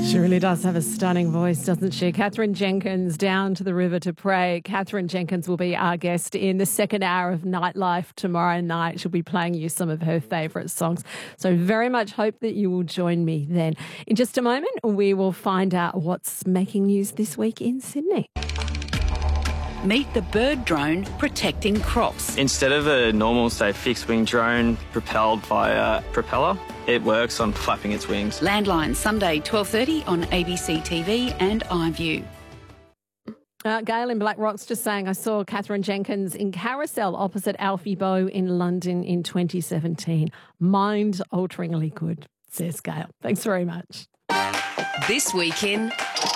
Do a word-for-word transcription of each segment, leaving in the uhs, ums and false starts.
She really does have a stunning voice, doesn't she? Katherine Jenkins, Down to the River to Pray. Katherine Jenkins will be our guest in the second hour of Nightlife tomorrow night. She'll be playing you some of her favourite songs. So very much hope that you will join me then. In just a moment, we will find out what's making news this week in Sydney. Meet the bird drone protecting crops. Instead of a normal, say, fixed-wing drone propelled by a propeller, it works on flapping its wings. Landline, Sunday, twelve thirty on A B C T V and iView. Uh, Gail in Black Rock's just saying, I saw Katherine Jenkins in Carousel opposite Alfie Boe in London in twenty seventeen. Mind-alteringly good, says Gail. Thanks very much. This week in...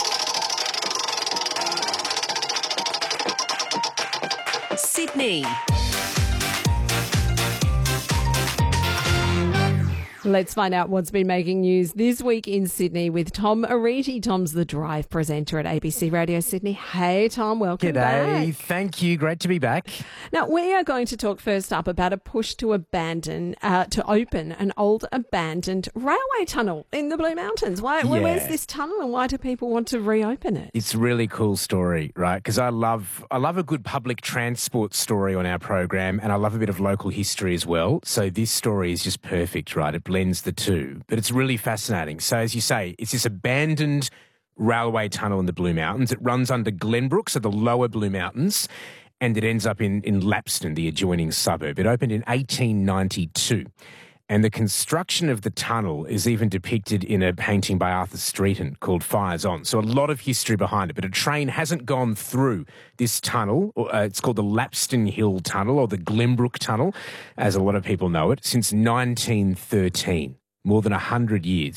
Sydney. Let's find out what's been making news this week in Sydney with Tom Ariti. Tom's the Drive presenter at A B C Radio Sydney. Hey, Tom, welcome G'day. back. Thank you. Great to be back. Now, we are going to talk first up about a push to abandon, uh, to open an old abandoned railway tunnel in the Blue Mountains. Why, Yeah. Where's this tunnel and why do people want to reopen it? It's a really cool story, right? Because I love I love a good public transport story on our program, and I love a bit of local history as well. So this story is just perfect, right? It blends the two, but it's really fascinating. So as you say, it's this abandoned railway tunnel in the Blue Mountains. It runs under Glenbrook, so the lower Blue Mountains, and it ends up in, in Lapston, the adjoining suburb. It opened in eighteen ninety-two. And the construction of the tunnel is even depicted in a painting by Arthur Streeton called Fires On. So a lot of history behind it. But a train hasn't gone through this tunnel. Uh, it's called the Lapston Hill Tunnel or the Glenbrook Tunnel, as a lot of people know it, since nineteen thirteen. More than one hundred years.